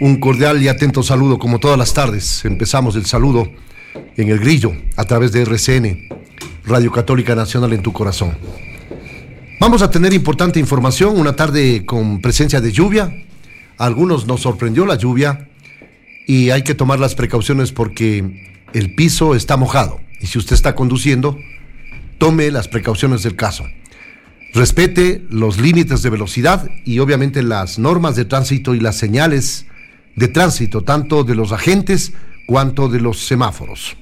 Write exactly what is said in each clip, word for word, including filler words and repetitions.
Un cordial y atento saludo, como todas las tardes. Empezamos el saludo en El Grillo, a través de R C N, Radio Católica Nacional en tu corazón. Vamos a tener importante información, una tarde con presencia de lluvia. A algunos nos sorprendió la lluvia y hay que tomar las precauciones porque el piso está mojado. Y si usted está conduciendo, tome las precauciones del caso. Respete los límites de velocidad y obviamente las normas de tránsito y las señales de tránsito, tanto de los agentes cuanto de los semáforos.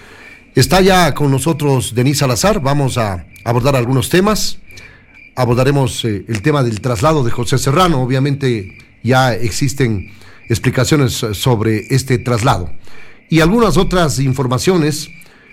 Está ya con nosotros Denise Salazar. Vamos a abordar algunos temas. Abordaremos eh, el tema del traslado de José Serrano. Obviamente ya existen explicaciones sobre este traslado y algunas otras informaciones,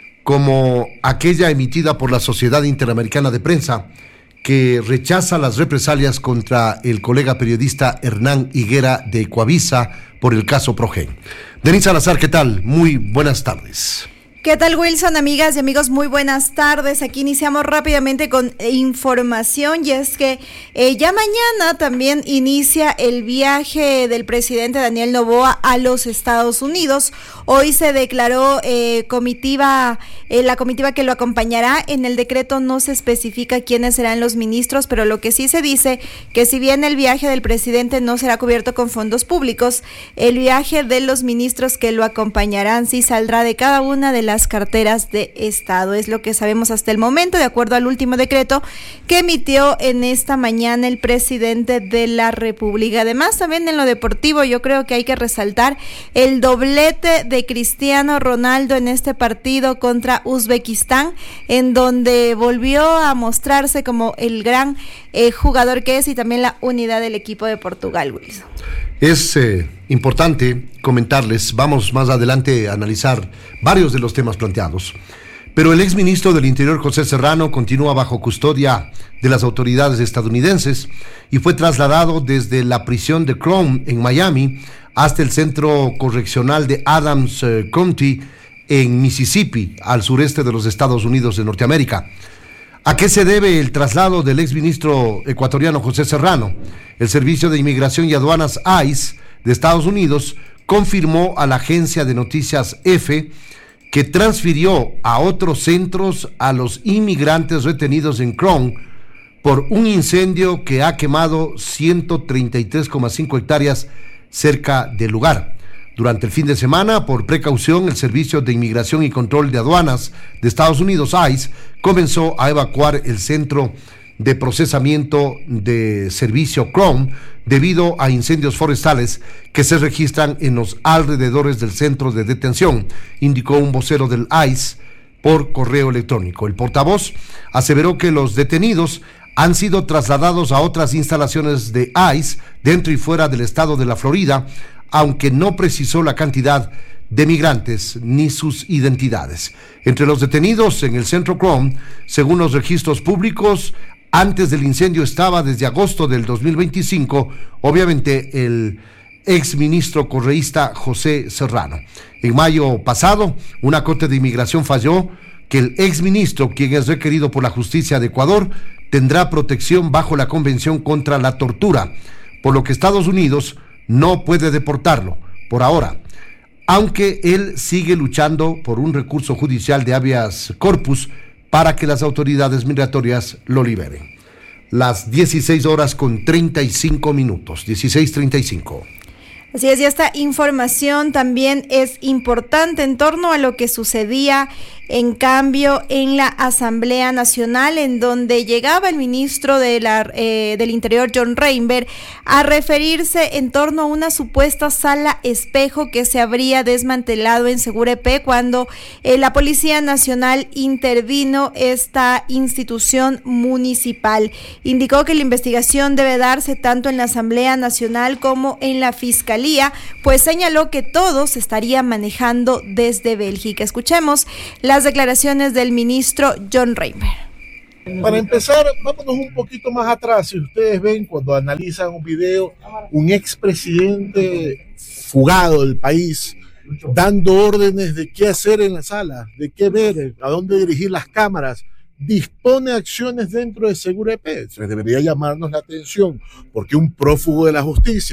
como aquella emitida por la Sociedad Interamericana de Prensa, que rechaza las represalias contra el colega periodista Hernán Higuera de Ecuavisa por el caso Progen. Denise Salazar, ¿qué tal? Muy buenas tardes. ¿Qué tal, Wilson? Amigas y amigos, muy buenas tardes. Aquí iniciamos rápidamente con información y es que eh, ya mañana también inicia el viaje del presidente Daniel Noboa a los Estados Unidos. Hoy se declaró eh, comitiva, eh, la comitiva que lo acompañará. En el decreto no se especifica quiénes serán los ministros, pero lo que sí se dice que si bien el viaje del presidente no será cubierto con fondos públicos, el viaje de los ministros que lo acompañarán sí saldrá de cada una de las las carteras de Estado. Es lo que sabemos hasta el momento, de acuerdo al último decreto que emitió en esta mañana el presidente de la República. Además, también en lo deportivo, yo creo que hay que resaltar el doblete de Cristiano Ronaldo en este partido contra Uzbekistán, en donde volvió a mostrarse como el gran eh, jugador que es, y también la unidad del equipo de Portugal, Wilson. Es eh, importante comentarles, vamos más adelante a analizar varios de los temas planteados, pero el exministro del Interior, José Serrano, continúa bajo custodia de las autoridades estadounidenses y fue trasladado desde la prisión de Crown en Miami hasta el centro correccional de Adams eh, County en Mississippi, al sureste de los Estados Unidos de Norteamérica. ¿A qué se debe el traslado del exministro ecuatoriano José Serrano? El Servicio de Inmigración y Aduanas I C E de Estados Unidos confirmó a la agencia de noticias EFE que transfirió a otros centros a los inmigrantes retenidos en Crown por un incendio que ha quemado ciento treinta y tres coma cinco hectáreas cerca del lugar. Durante el fin de semana, por precaución, el Servicio de Inmigración y Control de Aduanas de Estados Unidos, I C E, comenzó a evacuar el centro de procesamiento de servicio Crown debido a incendios forestales que se registran en los alrededores del centro de detención, indicó un vocero del I C E por correo electrónico. El portavoz aseveró que los detenidos han sido trasladados a otras instalaciones de I C E dentro y fuera del estado de la Florida, aunque no precisó la cantidad de migrantes ni sus identidades. Entre los detenidos en el centro Crown, según los registros públicos, antes del incendio estaba desde agosto del dos mil veinticinco, obviamente, el exministro correísta José Serrano. En mayo pasado, una corte de inmigración falló que el exministro, quien es requerido por la justicia de Ecuador, tendrá protección bajo la Convención contra la Tortura, por lo que Estados Unidos no puede deportarlo por ahora, aunque él sigue luchando por un recurso judicial de habeas corpus para que las autoridades migratorias lo liberen. Las dieciséis horas con treinta y cinco minutos, dieciséis treinta y cinco. Así es, y esta información también es importante en torno a lo que sucedía en cambio en la Asamblea Nacional, en donde llegaba el ministro de la, eh, del Interior, John Reinberg, a referirse en torno a una supuesta sala espejo que se habría desmantelado en Segurepé cuando eh, la Policía Nacional intervino esta institución municipal. Indicó que la investigación debe darse tanto en la Asamblea Nacional como en la Fiscalía, pues señaló que todo se estaría manejando desde Bélgica. Escuchemos las declaraciones del ministro John Reinberg. Para empezar, vámonos un poquito más atrás. Si ustedes ven, cuando analizan un video, un expresidente fugado del país dando órdenes de qué hacer en la sala, de qué ver, a dónde dirigir las cámaras, dispone acciones dentro de Segurepé. Se debería llamarnos la atención porque un prófugo de la justicia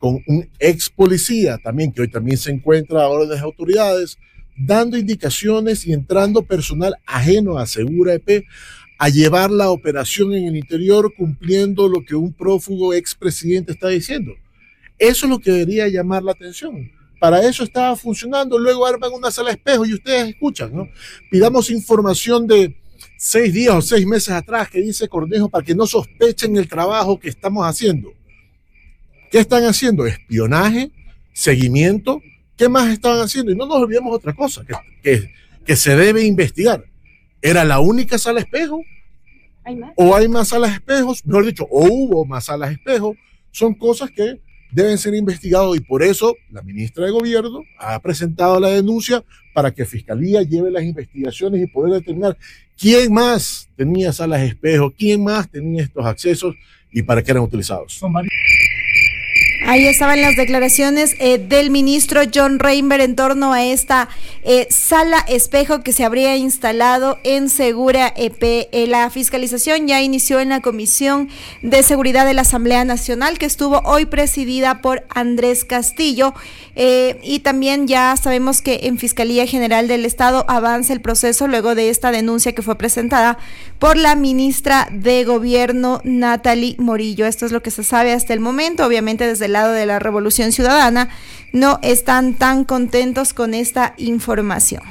con un ex policía también, que hoy también se encuentra ahora en las autoridades, dando indicaciones y entrando personal ajeno a Segura E P a llevar la operación en el interior cumpliendo lo que un prófugo expresidente está diciendo. Eso es lo que debería llamar la atención. Para eso estaba funcionando, luego arman una sala de espejo y ustedes escuchan, ¿no? Pidamos información de seis días o seis meses atrás que dice Cornejo para que no sospechen el trabajo que estamos haciendo. ¿Qué están haciendo? Espionaje, seguimiento. ¿Qué más estaban haciendo? Y no nos olvidemos otra cosa, que, que, que se debe investigar. ¿Era la única sala espejo? ¿Hay más? ¿O hay más salas espejos? Mejor dicho, ¿o hubo más salas espejo? Son cosas que deben ser investigadas y por eso la ministra de Gobierno ha presentado la denuncia para que Fiscalía lleve las investigaciones y poder determinar quién más tenía salas espejo, quién más tenía estos accesos y para qué eran utilizados. Son varios. Ahí estaban las declaraciones eh, del ministro John Reinber en torno a esta eh, sala espejo que se habría instalado en Segura E P. Eh, la fiscalización ya inició en la Comisión de Seguridad de la Asamblea Nacional, que estuvo hoy presidida por Andrés Castillo, eh, y también ya sabemos que en Fiscalía General del Estado avanza el proceso luego de esta denuncia que fue presentada por la ministra de Gobierno, Natalie Morillo. Esto es lo que se sabe hasta el momento. Obviamente desde el lado de la Revolución Ciudadana no están tan contentos con esta información.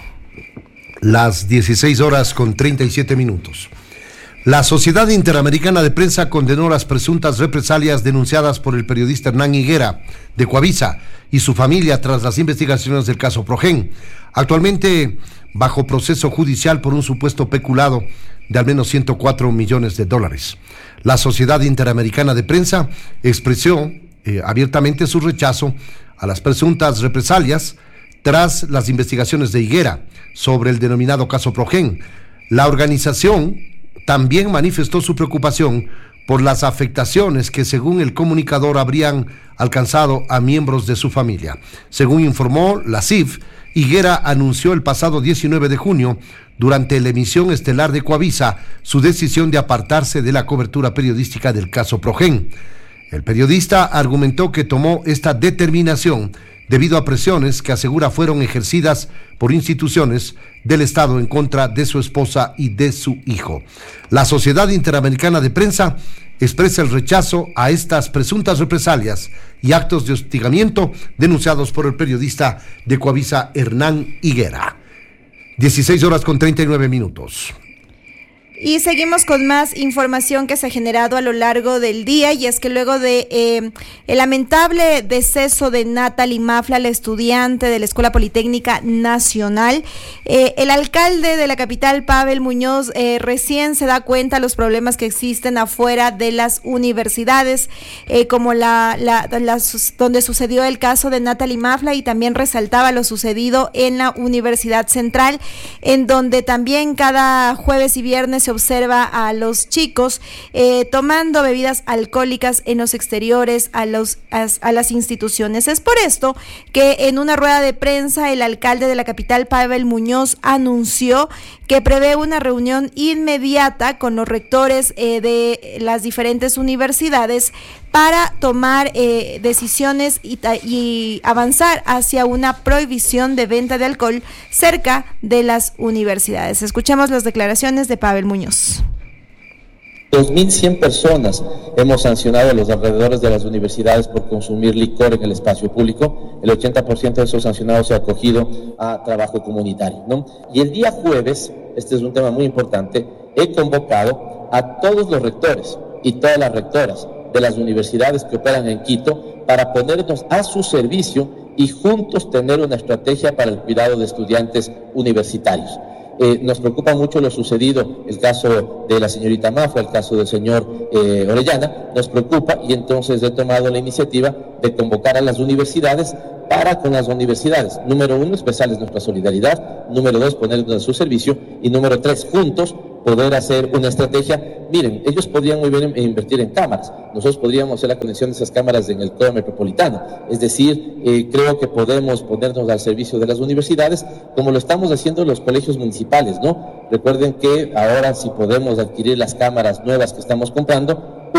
Las dieciséis horas con treinta y siete minutos. La Sociedad Interamericana de Prensa condenó las presuntas represalias denunciadas por el periodista Hernán Higuera de Coavisa y su familia tras las investigaciones del caso Progen, actualmente bajo proceso judicial por un supuesto peculado de al menos ciento cuatro millones de dólares. La Sociedad Interamericana de Prensa expresó eh, abiertamente su rechazo a las presuntas represalias tras las investigaciones de Higuera sobre el denominado caso Progen. La organización también manifestó su preocupación por las afectaciones que, según el comunicador, habrían alcanzado a miembros de su familia. Según informó la C I F, Higuera anunció el pasado diecinueve de junio, durante la emisión estelar de Coavisa, su decisión de apartarse de la cobertura periodística del caso Progen. El periodista argumentó que tomó esta determinación debido a presiones que asegura fueron ejercidas por instituciones del Estado en contra de su esposa y de su hijo. La Sociedad Interamericana de Prensa expresa el rechazo a estas presuntas represalias y actos de hostigamiento denunciados por el periodista de Coavisa, Hernán Higuera. dieciséis horas con treinta y nueve minutos. Y seguimos con más información que se ha generado a lo largo del día, y es que luego de eh, el lamentable deceso de Natalie Mafla, la estudiante de la Escuela Politécnica Nacional, eh, el alcalde de la capital, Pavel Muñoz, eh, recién se da cuenta de los problemas que existen afuera de las universidades, eh, como la, la, la donde sucedió el caso de Natalie Mafla, y también resaltaba lo sucedido en la Universidad Central, en donde también cada jueves y viernes se observa a los chicos eh, tomando bebidas alcohólicas en los exteriores a, los, a, a las instituciones. Es por esto que en una rueda de prensa el alcalde de la capital, Pavel Muñoz, anunció que prevé una reunión inmediata con los rectores eh, de las diferentes universidades para tomar eh, decisiones y, y avanzar hacia una prohibición de venta de alcohol cerca de las universidades. Escuchemos las declaraciones de Pavel Muñoz. dos mil cien personas hemos sancionado a los alrededores de las universidades por consumir licor en el espacio público. El ochenta por ciento de esos sancionados se ha acogido a trabajo comunitario, ¿no? Y el día jueves, este es un tema muy importante, he convocado a todos los rectores y todas las rectoras de las universidades que operan en Quito para ponernos a su servicio y juntos tener una estrategia para el cuidado de estudiantes universitarios. Eh, nos preocupa mucho lo sucedido, el caso de la señorita Mafla, el caso del señor eh, Orellana, nos preocupa, y entonces he tomado la iniciativa de convocar a las universidades para con las universidades. Número uno, expresarles nuestra solidaridad. Número dos, ponernos a su servicio. Y número tres, juntos poder hacer una estrategia. Miren, ellos podrían muy bien invertir en cámaras. Nosotros podríamos hacer la conexión de esas cámaras en el todo metropolitano. Es decir, eh, creo que podemos ponernos al servicio de las universidades, como lo estamos haciendo en los colegios municipales, ¿no? Recuerden que ahora, si podemos adquirir las cámaras nuevas que estamos comprando,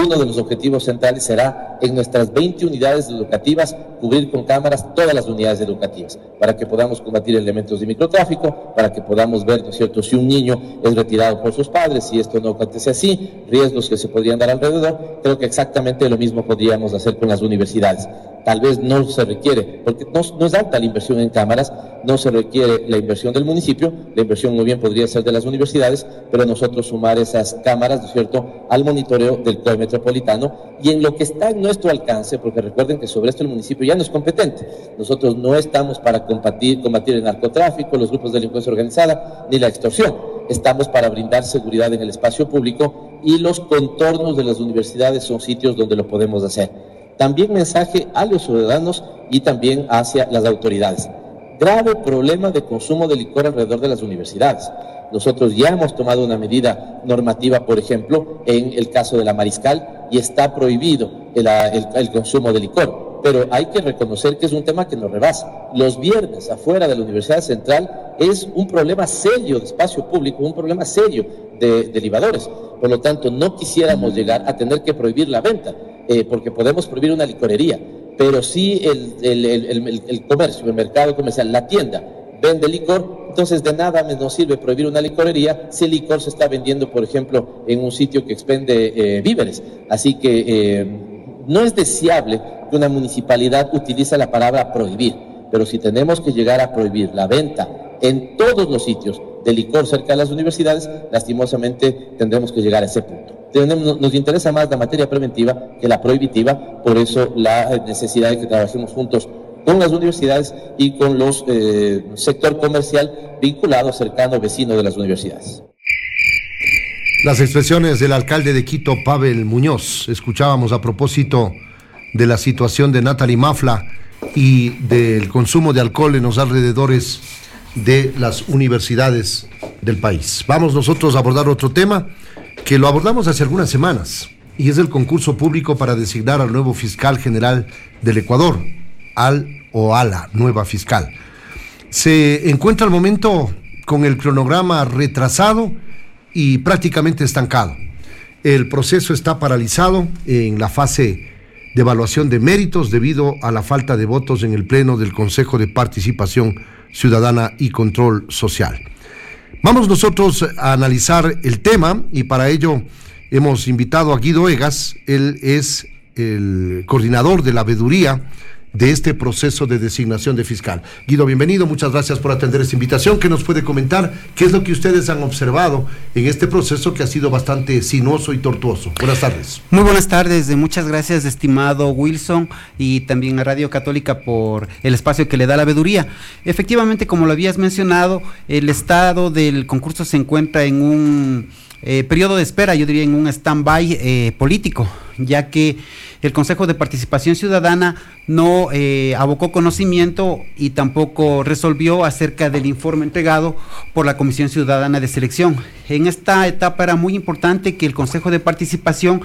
uno de los objetivos centrales será en nuestras veinte unidades educativas cubrir con cámaras todas las unidades educativas, para que podamos combatir elementos de microtráfico, para que podamos ver, ¿no es cierto?, si un niño es retirado por sus padres, si esto no acontece así, riesgos que se podrían dar alrededor. Creo que exactamente lo mismo podríamos hacer con las universidades. Tal vez no se requiere, porque no, no es alta la inversión en cámaras, no se requiere la inversión del municipio, la inversión muy bien podría ser de las universidades, pero nosotros sumar esas cámaras, ¿no es cierto?, al monitoreo del C O E metropolitano, y en lo que está en nuestro alcance, porque recuerden que sobre esto el municipio ya no es competente. Nosotros no estamos para combatir, combatir el narcotráfico, los grupos de delincuencia organizada, ni la extorsión. Estamos para brindar seguridad en el espacio público, y los contornos de las universidades son sitios donde lo podemos hacer. También mensaje a los ciudadanos y también hacia las autoridades. Grave problema de consumo de licor alrededor de las universidades. Nosotros ya hemos tomado una medida normativa, por ejemplo, en el caso de la Mariscal, y está prohibido el, el, el consumo de licor. Pero hay que reconocer que es un tema que nos rebasa. Los viernes afuera de la Universidad Central es un problema serio de espacio público, un problema serio de, de libadores. Por lo tanto, no quisiéramos llegar a tener que prohibir la venta, eh, porque podemos prohibir una licorería, pero sí el, el, el, el, el comercio, el mercado comercial, la tienda vende licor. Entonces de nada nos sirve prohibir una licorería si el licor se está vendiendo, por ejemplo, en un sitio que expende eh, víveres. Así que eh, no es deseable que una municipalidad utilice la palabra prohibir, pero si tenemos que llegar a prohibir la venta en todos los sitios de licor cerca de las universidades, lastimosamente tendremos que llegar a ese punto. Tenemos, nos interesa más la materia preventiva que la prohibitiva, por eso la necesidad de que trabajemos juntos con las universidades y con los eh, sector comercial vinculado, cercano, vecino de las universidades. Las expresiones del alcalde de Quito, Pavel Muñoz. Escuchábamos a propósito de la situación de Natalie Mafla y del consumo de alcohol en los alrededores de las universidades del país. Vamos nosotros a abordar otro tema que lo abordamos hace algunas semanas, y es el concurso público para designar al nuevo fiscal general del Ecuador, al o a la nueva fiscal. Se encuentra al momento con el cronograma retrasado y prácticamente estancado. El proceso está paralizado en la fase de evaluación de méritos debido a la falta de votos en el Pleno del Consejo de Participación Ciudadana y Control Social. Vamos nosotros a analizar el tema, y para ello hemos invitado a Guido Egas. Él es el coordinador de la veeduría de este proceso de designación de fiscal. Guido, bienvenido, muchas gracias por atender esta invitación. ¿Qué nos puede comentar? ¿Qué es lo que ustedes han observado en este proceso que ha sido bastante sinuoso y tortuoso? Buenas tardes. Muy buenas tardes, muchas gracias, estimado Wilson, y también a Radio Católica por el espacio que le da la veeduría. Efectivamente, como lo habías mencionado, el estado del concurso se encuentra en un eh, periodo de espera, yo diría en un stand-by eh, político, ya que el Consejo de Participación Ciudadana no eh, abocó conocimiento y tampoco resolvió acerca del informe entregado por la Comisión Ciudadana de Selección. En esta etapa era muy importante que el Consejo de Participación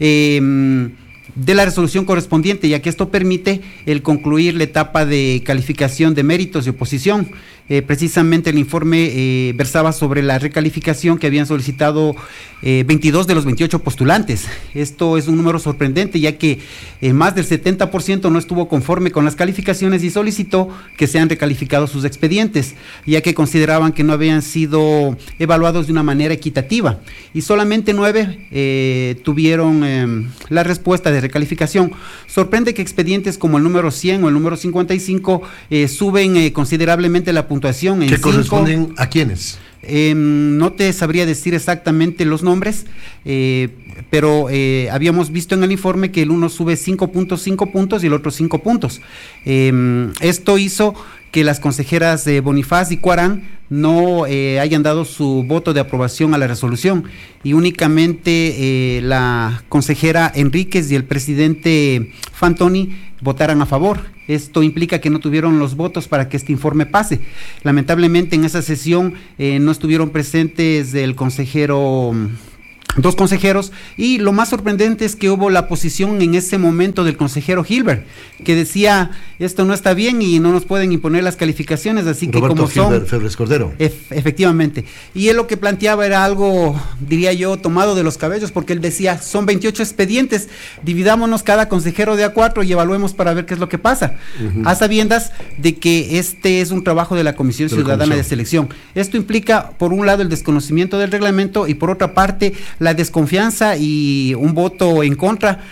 eh, de la resolución correspondiente, ya que esto permite el concluir la etapa de calificación de méritos de oposición. Eh, precisamente el informe eh, versaba sobre la recalificación que habían solicitado eh, veintidós de los veintiocho postulantes. Esto es un número sorprendente, ya que eh, más del setenta por ciento no estuvo conforme con las calificaciones y solicitó que sean recalificados sus expedientes, ya que consideraban que no habían sido evaluados de una manera equitativa, y solamente nueve eh, tuvieron eh, la respuesta de recalificación. Sorprende que expedientes como el número cien o el número cincuenta y cinco eh, suben eh, considerablemente la puntuación. En ¿Qué cinco, corresponden a quiénes? Eh, no te sabría decir exactamente los nombres, eh, pero eh, habíamos visto en el informe que el uno sube cinco punto cinco puntos y el otro cinco puntos. Eh, esto hizo que las consejeras de Bonifaz y Cuarán no eh, hayan dado su voto de aprobación a la resolución, y únicamente eh, la consejera Enríquez y el presidente Fantoni votaran a favor. Esto implica que no tuvieron los votos para que este informe pase. Lamentablemente en esa sesión eh, no estuvieron presentes el consejero dos consejeros, y lo más sorprendente es que hubo la posición en ese momento del consejero Hilbert, que decía, esto no está bien y no nos pueden imponer las calificaciones, así que Roberto como son... Hilbert Febres Cordero. Ef, efectivamente, y él lo que planteaba era algo, diría yo, tomado de los cabellos, porque él decía, son veintiocho expedientes, dividámonos cada consejero de a cuatro y evaluemos para ver qué es lo que pasa, uh-huh. a sabiendas de que este es un trabajo de la Comisión de Ciudadana comisión. de Selección. Esto implica, por un lado, el desconocimiento del reglamento y por otra parte, la desconfianza y un voto en contra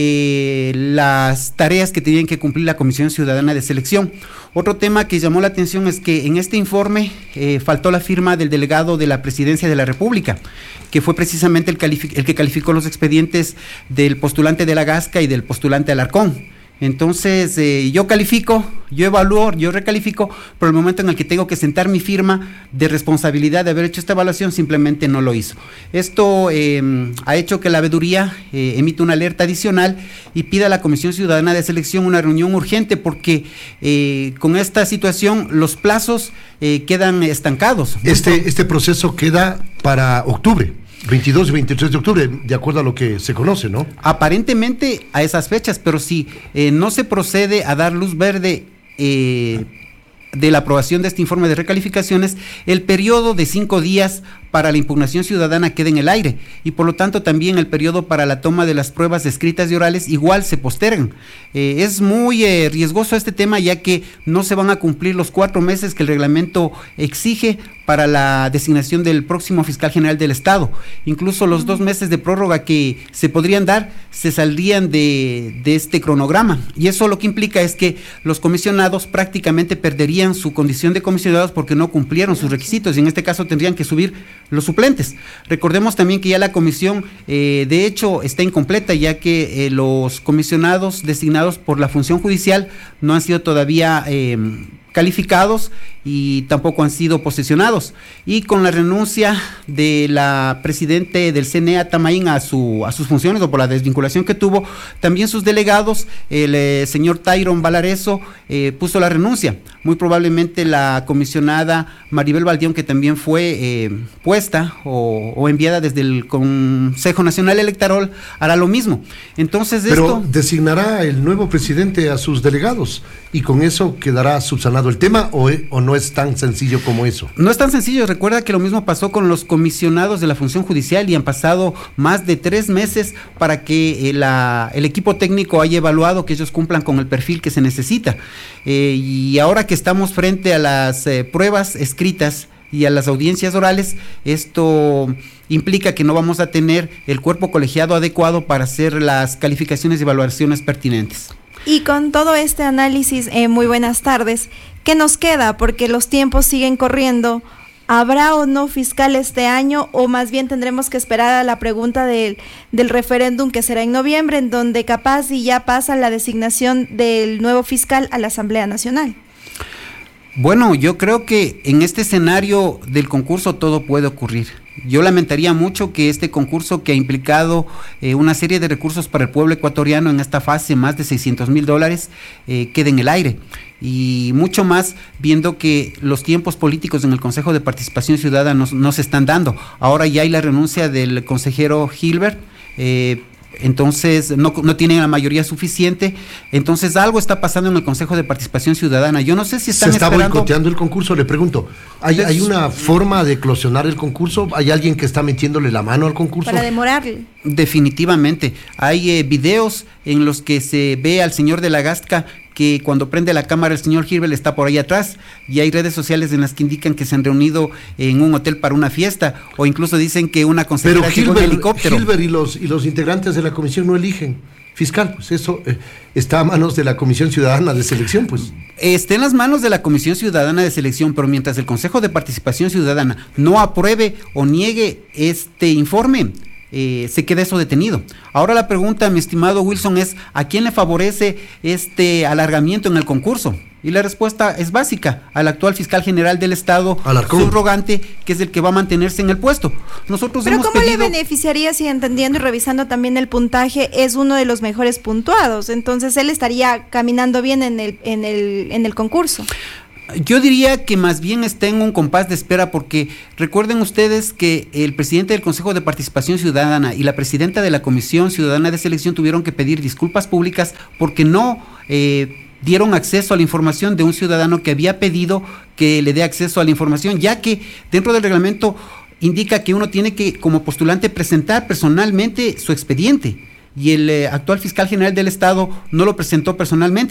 de las tareas que tenían que cumplir la Comisión Ciudadana de Selección. Otro tema que llamó la atención es que en este informe eh, faltó la firma del delegado de la Presidencia de la República, que fue precisamente el, calific- el que calificó los expedientes del postulante de la Gasca y del postulante Alarcón. Entonces, eh, yo califico, yo evalúo, yo recalifico, pero el momento en el que tengo que sentar mi firma de responsabilidad de haber hecho esta evaluación, simplemente no lo hizo. Esto eh, ha hecho que la veeduría eh, emita una alerta adicional y pida a la Comisión Ciudadana de Selección una reunión urgente, porque eh, con esta situación los plazos eh, quedan estancados. Este, este proceso queda para octubre. veintidós y veintitrés de octubre, de acuerdo a lo que se conoce, ¿no? Aparentemente a esas fechas, pero si eh, no se procede a dar luz verde eh, de la aprobación de este informe de recalificaciones, el periodo de cinco días para la impugnación ciudadana queda en el aire, y por lo tanto también el periodo para la toma de las pruebas escritas y orales igual se postergan. Eh, es muy eh, riesgoso este tema, ya que no se van a cumplir los cuatro meses que el reglamento exige para la designación del próximo fiscal general del Estado. Incluso los dos meses de prórroga que se podrían dar se saldrían de, de este cronograma, y eso lo que implica es que los comisionados prácticamente perderían su condición de comisionados porque no cumplieron sus requisitos, y en este caso tendrían que subir los suplentes. Recordemos también que ya la comisión eh, de hecho está incompleta, ya que eh, los comisionados designados por la función judicial no han sido todavía eh, calificados y tampoco han sido posesionados, y con la renuncia de la presidente del C N E, Tamaín, a su a sus funciones, o por la desvinculación que tuvo, también sus delegados, el eh, señor Tyron Valareso eh, puso la renuncia. Muy probablemente la comisionada Maribel Valdión, que también fue eh, puesta o, o enviada desde el Consejo Nacional Electoral, hará lo mismo. Entonces, pero esto designará el nuevo presidente a sus delegados, y con eso quedará subsanado el tema, o, o no es tan sencillo como eso. No es tan sencillo. Recuerda que lo mismo pasó con los comisionados de la función judicial, y han pasado más de tres meses para que eh, la, el equipo técnico haya evaluado que ellos cumplan con el perfil que se necesita. Eh, y ahora que estamos frente a las eh, pruebas escritas y a las audiencias orales, esto implica que no vamos a tener el cuerpo colegiado adecuado para hacer las calificaciones y evaluaciones pertinentes. Y con todo este análisis, eh, muy buenas tardes, ¿qué nos queda? Porque los tiempos siguen corriendo. ¿Habrá o no fiscal este año, o más bien tendremos que esperar a la pregunta del, del referéndum, que será en noviembre, en donde capaz y ya pasa la designación del nuevo fiscal a la Asamblea Nacional? Bueno, yo creo que en este escenario del concurso todo puede ocurrir. Yo lamentaría mucho que este concurso, que ha implicado eh, una serie de recursos para el pueblo ecuatoriano en esta fase, más de seiscientos mil dólares, eh, quede en el aire. Y mucho más viendo que los tiempos políticos en el Consejo de Participación Ciudadana no, no se están dando. Ahora ya hay la renuncia del consejero Hilbert, eh, entonces no, no tienen la mayoría suficiente, entonces algo está pasando en el Consejo de Participación Ciudadana. Yo no sé si están ¿Se está esperando... boicoteando el concurso? Le pregunto, ¿hay, ¿hay una forma de eclosionar el concurso? ¿Hay alguien que está metiéndole la mano al concurso? Para demorarle. Definitivamente. Hay eh, videos en los que se ve al señor de la Gasca, que cuando prende la cámara el señor Hilbert está por ahí atrás, y hay redes sociales en las que indican que se han reunido en un hotel para una fiesta, o incluso dicen que una consejera llegó en helicóptero. Hilbert y los, y los integrantes de la comisión no eligen fiscal, pues eso eh, está a manos de la Comisión Ciudadana de Selección, pues. Está en las manos de la Comisión Ciudadana de Selección, pero mientras el Consejo de Participación Ciudadana no apruebe o niegue este informe, Eh, se queda eso detenido. Ahora la pregunta, mi estimado Wilson, es ¿a quién le favorece este alargamiento en el concurso? Y la respuesta es básica: al actual fiscal general del Estado, Alarcón, subrogante, que es el que va a mantenerse en el puesto. Nosotros Pero hemos ¿cómo pedido... le beneficiaría si, entendiendo y revisando también el puntaje, es uno de los mejores puntuados? Entonces él estaría caminando bien en el, en el, en el concurso. Yo diría que más bien está en un compás de espera, porque recuerden ustedes que el presidente del Consejo de Participación Ciudadana y la presidenta de la Comisión Ciudadana de Selección tuvieron que pedir disculpas públicas porque no eh, dieron acceso a la información de un ciudadano que había pedido que le dé acceso a la información, ya que dentro del reglamento indica que uno tiene que, como postulante, presentar personalmente su expediente, y el eh, actual fiscal general del Estado no lo presentó personalmente.